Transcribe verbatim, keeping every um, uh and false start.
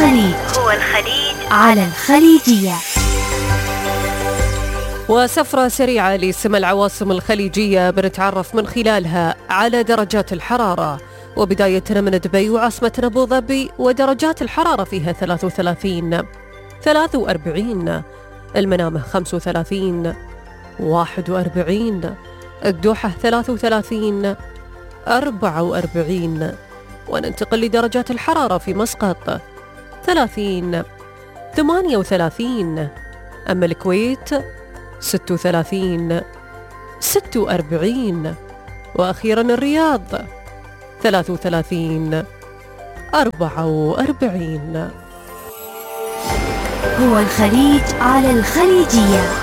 الخليج هو الخليج على الخليجية. وسفرة سريعة لسمى العواصم الخليجية بنتعرف من خلالها على درجات الحرارة، وبداية من دبي وعاصمة أبو ظبي ودرجات الحرارة فيها ثلاثة وثلاثين، ثلاثة وأربعين، المنامة خمسة وثلاثين، واحد وأربعين، الدوحة ثلاثة وثلاثين، أربعة وأربعين. وننتقل لدرجات الحرارة في مسقط ثلاثين، ثمانية وثلاثين، أما الكويت ستة وثلاثين، ستة وأربعين، وأخيرا الرياض ثلاثة وثلاثين، أربعة وأربعين. هو الخليج على الخليجية.